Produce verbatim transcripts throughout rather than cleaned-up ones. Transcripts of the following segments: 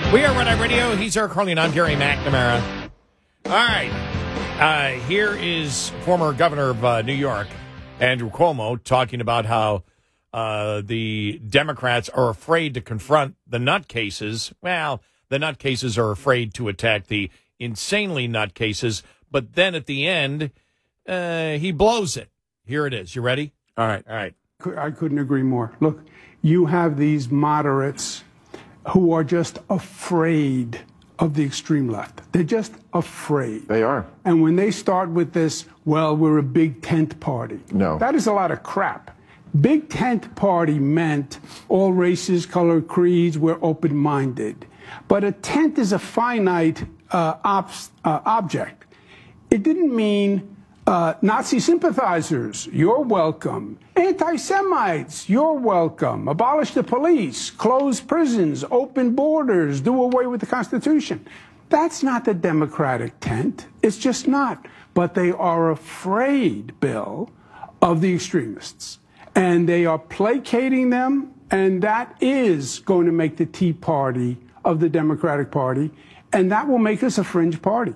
We are Red Eye Radio. He's Eric Carly, and I'm Gary McNamara. All right. Uh, here is former governor of uh, New York, Andrew Cuomo, talking about how uh, the Democrats are afraid to confront the nutcases. Well, the nutcases are afraid to attack the insanely nutcases. But then at the end, uh, he blows it. Here it is. You ready? All right. All right. I couldn't agree more. Look, you have these moderates who are just afraid of the extreme left. They're just afraid. They are. And when they start with this, well, we're a big tent party. No. That is a lot of crap. Big tent party meant all races, color, creeds, we're open-minded. But a tent is a finite uh, ob- uh, object. It didn't mean uh, Nazi sympathizers, you're welcome. Anti-Semites, you're welcome. Abolish the police, close prisons, open borders, do away with the Constitution. That's not the Democratic tent. It's just not. But they are afraid, Bill, of the extremists. And they are placating them, and that is going to make the Tea Party of the Democratic Party, and that will make us a fringe party.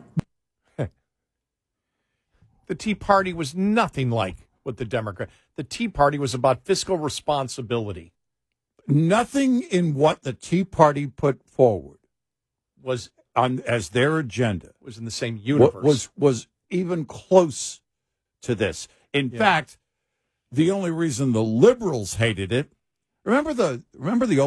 The Tea Party was nothing like what the Democrat. The Tea Party was about fiscal responsibility. Nothing in what the Tea Party put forward Was on as their agenda was in the same universe. was was even close to this. In Yeah. fact, the only reason the liberals hated it. Remember the remember the